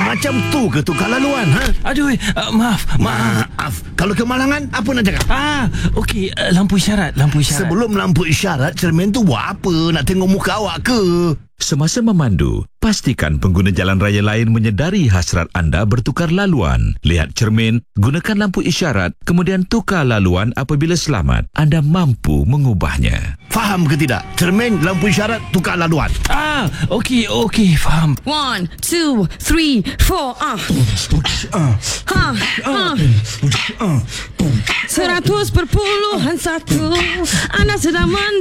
Macam tu ke tukar laluan, ha? Aduh, maaf. Maaf. Kalau kemalangan, apa nak cakap? Okey, lampu isyarat. Sebelum lampu isyarat, cermin tu buat apa? Nak tengok muka awak ke? Semasa memandu, pastikan pengguna jalan raya lain menyedari hasrat anda bertukar laluan. Lihat cermin, gunakan lampu isyarat, kemudian tukar laluan apabila selamat. Anda mampu mengubahnya. Faham ke tidak? Cermin, lampu isyarat, tukar laluan. Okey, faham. 1, 2, 3, 4. 100.1 Anda sedang